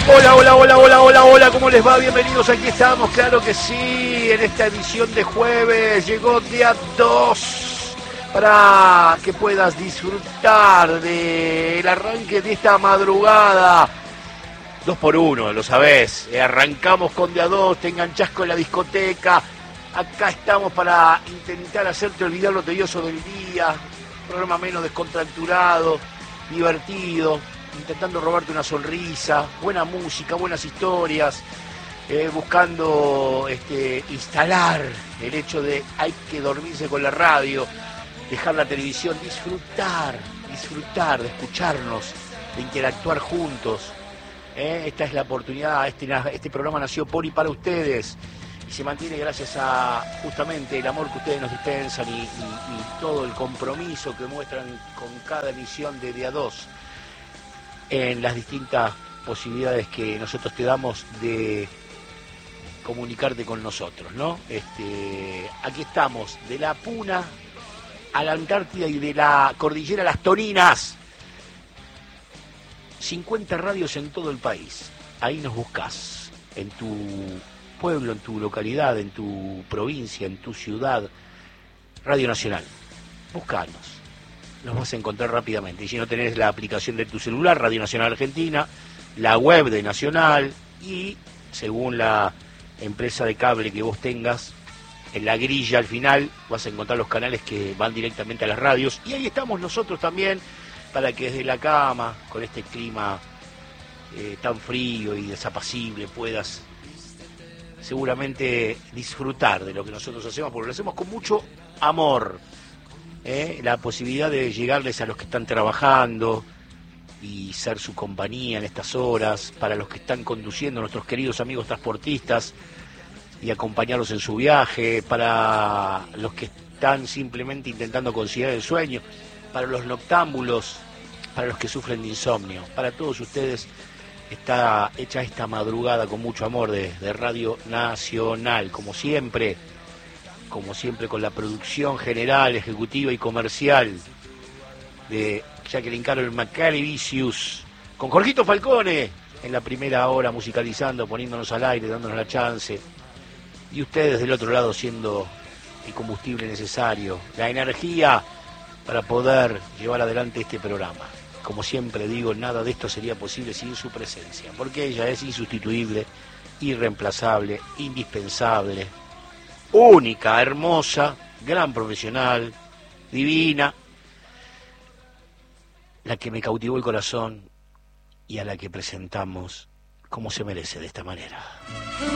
Hola, hola, hola, hola, hola, hola, ¿cómo les va? Bienvenidos, aquí estamos, claro que sí, en esta edición de jueves, llegó día 2, para que puedas disfrutar del arranque de esta madrugada. 2 por 1, lo sabés, arrancamos con día 2, te enganchás con la discoteca, acá estamos para intentar hacerte olvidar lo tedioso del día, un programa menos descontracturado, divertido, intentando robarte una sonrisa, buena música, buenas historias, buscando instalar el hecho de hay que dormirse con la radio, dejar la televisión, disfrutar de escucharnos, de interactuar juntos. Esta es la oportunidad, este programa nació por y para ustedes y se mantiene gracias a justamente el amor que ustedes nos dispensan y todo el compromiso que muestran con cada emisión de día 2 en las distintas posibilidades que nosotros te damos de comunicarte con nosotros, ¿no? Aquí estamos, de la Puna a la Antártida y de la cordillera a las Toninas. 50 radios en todo el país. Ahí nos buscás, en tu pueblo, en tu localidad, en tu provincia, en tu ciudad. Radio Nacional. Buscanos. Nos vas a encontrar rápidamente. Y si no tenés la aplicación de tu celular, Radio Nacional Argentina, la web de Nacional y, según la empresa de cable que vos tengas, en la grilla al final vas a encontrar los canales que van directamente a las radios. Y ahí estamos nosotros también, para que desde la cama, con este clima tan frío y desapacible, puedas seguramente disfrutar de lo que nosotros hacemos, porque lo hacemos con mucho amor. La posibilidad de llegarles a los que están trabajando y ser su compañía en estas horas, para los que están conduciendo, nuestros queridos amigos transportistas, y acompañarlos en su viaje, para los que están simplemente intentando conciliar el sueño, para los noctámbulos, para los que sufren de insomnio. Para todos ustedes está hecha esta madrugada con mucho amor de Radio Nacional, como siempre con la producción general, ejecutiva y comercial de Jacqueline Carol Macalevicius, con Jorgito Falcone en la primera hora musicalizando, poniéndonos al aire, dándonos la chance, y ustedes del otro lado siendo el combustible necesario, la energía para poder llevar adelante este programa. Como siempre digo, nada de esto sería posible sin su presencia, porque ella es insustituible, irreemplazable, indispensable, única, hermosa, gran profesional, divina, la que me cautivó el corazón y a la que presentamos como se merece, de esta manera.